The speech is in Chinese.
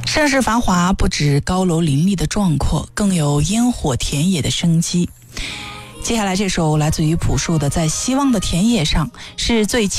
盛世繁华不止高楼林立的壮阔，更有烟火田野的生机。接下来这首来自于朴树的《在希望的田野上》是最